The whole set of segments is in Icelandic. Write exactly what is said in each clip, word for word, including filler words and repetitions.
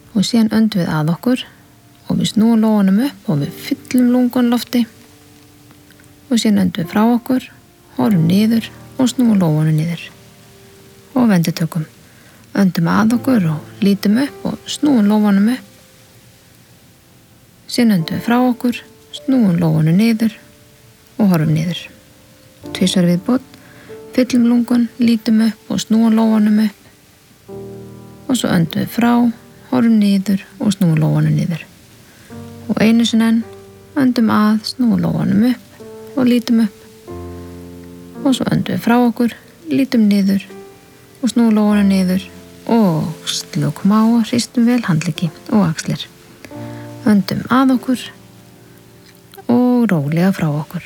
og síðan öndum við að okkur og við snúum lófanum upp og við fyllum lungun lofti og síðan öndum við frá okkur, horfum niður og snúum lófanum niður og vendutökum. Öndum að okkur og lítum upp og snúum lófanum upp. Síðan öndum við frá okkur, snúum lófanum niður og horfum niður. Tvisvar viðbót, fyllum lungun, lítum upp og snúum lófanum upp og svo öndum við frá, horfum niður og snúum lófanum niður. Og einu sinni enn, öndum að, snúum lófanum upp og lítum upp og svo öndum við frá okkur, lítum niður og snúum lófanum niður og slökum á og hristum vel handleggi og axlir. Öndum að okkur og rólega frá okkur.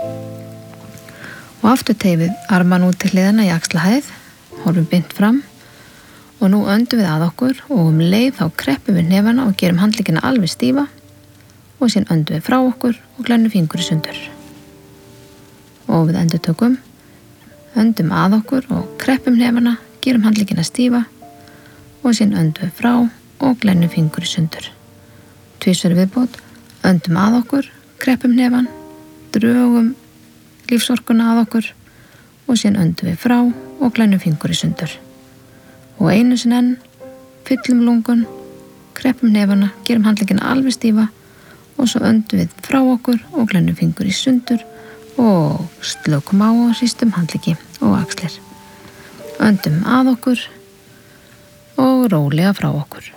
Og aftur teygum við arman út til hliðina í axlahæð, horfum beint fram og nú öndum við að okkur og um leið þá kreppum við hnefana og gerum handleggina alveg stífa og síðan öndum við frá okkur og glennum fingur í sundur. Og við endurtökum, öndum að okkur og kreppum hnefana, gerum handleggina stífa og síðan öndum við frá og glennum fingur í sundur. Tvisvar viðbót, öndum að okkur, kreppum hnefann, drögum lífsorkuna að okkur og síðan öndum við frá og glennum fingur í sundur. Og einu sinni enn, fyllum lungun, kreppum hnefana, gerum handleggina alveg stífa og svo öndum við frá okkur og glennum fingur í sundur og slökum á og hristum handleggi og axlir. Öndum að okkur og rólega frá okkur.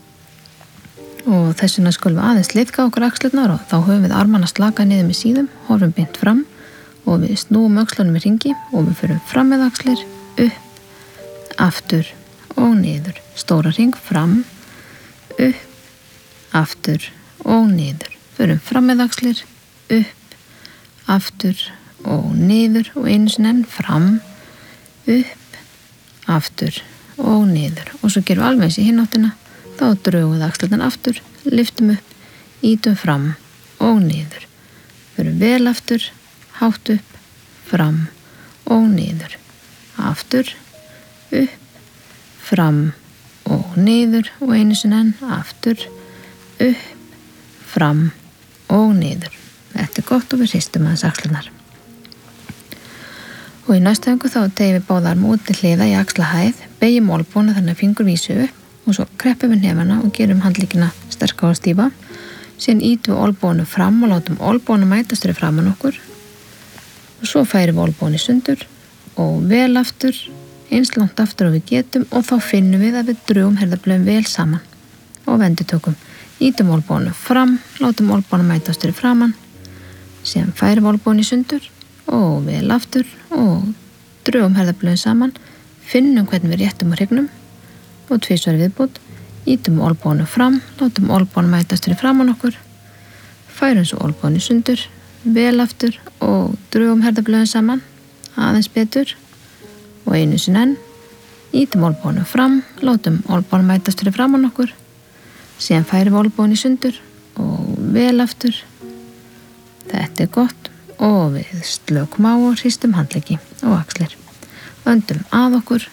Og þess vegna skulum við aðeins liðka okkur axlirnar og þá höfum við armana slaka niður með síðum, horfum beint fram og við snúum öxlunum í hringi og við förum fram með axlir, upp, aftur og niður. Stóra hring fram, upp, aftur og niður. Förum fram með axlir, upp, aftur og niður og einu sinni enn fram, upp, aftur og niður. Og svo gerum við alveg eins í hinn áttina. Þá drögum við axlirnar aftur, lyftum upp, ítum fram og niður. Förum vel aftur, hátt upp, fram og niður. Aftur, upp, fram og niður og einu sinni enn aftur, upp, fram og niður. Þetta er gott og við hristum aðeins axlirnar. Og í næstu öngu þá tegjum við báða arma út til hliða í axlahæð, beygjum olnbogana þannig að fingur vísi upp og svo kreppum við hnefana og gerum handleggina sterka og stífa. Síðan ítum við olnboganu fram og látum olnbogana mætast fyrir framan okkur. Og svo færum við olnbogan í sundur og vel aftur, eins langt aftur og við getum og þá finnum við að við drögum herðablöðin vel saman og vendutökum. Ítum olnboganu fram, látum olnbogana mætast fyrir framan. Síðan færum við olnbogan í sundur og vel aftur og drögum herðablöðin saman, finnum hvernig við réttum á hryggnum og tvisvar viðbót, ítum olnboganu fram, látum olnbogana mætast fyrir framan okkur, færum svo olnbogan í sundur, vel aftur og drögum herðablöðin saman, aðeins betur og einu sinni enn, ítum olnboganu fram, látum olnbogana mætast fyrir framan okkur, síðan færum olnbogan í sundur og vel aftur. Þetta er gott og við slökum á og hristum handleggi og axlir. Öndum að okkur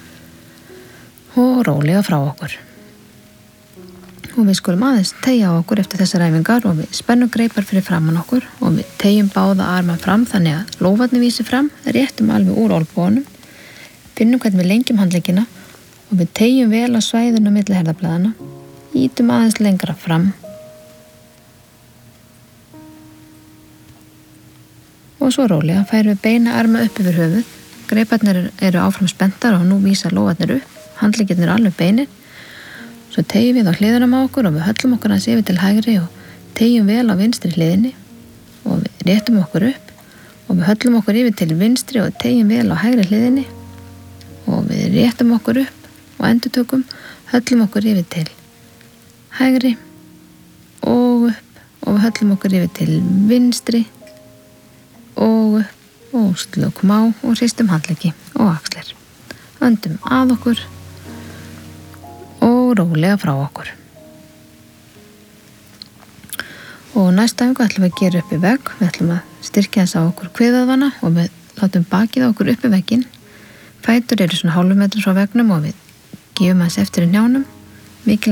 og rólega frá okkur. Og við skulum aðeins teygja á okkur eftir þessar æfingar og við spennum greipar fyrir framan okkur og við teygjum báða arma fram þannig að lófarnir vísi fram, réttum alveg úr olnboganum, finnum hvernig við lengjum handleggina og við teygjum vel á svæðinu á milli herðablaðana, ítum aðeins lengra fram og svo rólega færum við beina arma upp yfir höfuð. Greiparnir eru áfram spenntar og nú vísa lófarnir upp, handleggirnir eru alveg beinir. Svo teygjum við á hliðunum á okkur og við höllum okkur aðeins yfir til hægri og teygjum vel á vinstri hliðinni og við réttum okkur upp og við höllum okkur yfir til vinstri og teygjum vel á hægri hliðinni og við réttum okkur upp og endurtökum, höllum okkur yfir til hægri og upp og við höllum okkur yfir til vinstri og upp og slökum á og hristum handleggi og axlir. Öndum að okkur og rólega frá okkur. Og næsta æfingu ætlum við að gera upp í vegg. Við ætlum að styrkja þess á okkur kviðvöðvana og við látum bakið á okkur upp í vegginn. Fætur eru svona hálfur metrar frá veggnum og við gefum aðeins eftir í hnjánum. Mikilvægt